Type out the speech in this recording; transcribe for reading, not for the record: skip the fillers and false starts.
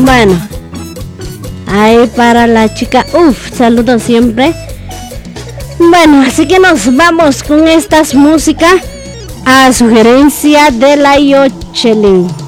Bueno, ahí para la chica, saludos siempre. Bueno, así que nos vamos con estas músicas a sugerencia de la Yochelin.